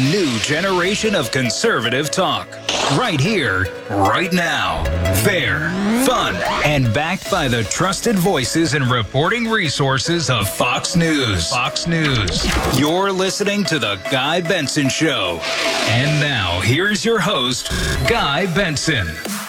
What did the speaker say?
new generation of conservative talk. Right here, right now. Fair, fun, and backed by the trusted voices and reporting resources of Fox News. Fox News. You're listening to The Guy Benson Show. And now, here's your host, Guy Benson.